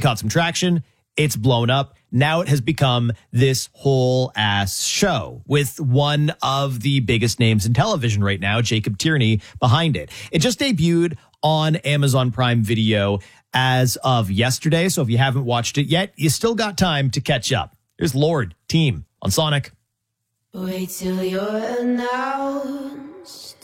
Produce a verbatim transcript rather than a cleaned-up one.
caught some traction. It's blown up. Now it has become this whole ass show with one of the biggest names in television right now, Jacob Tierney, behind it. It just debuted on Amazon Prime Video as of yesterday. So if you haven't watched it yet, you still got time to catch up. Here's Lorde, Team on Sonic. Wait till you're announced.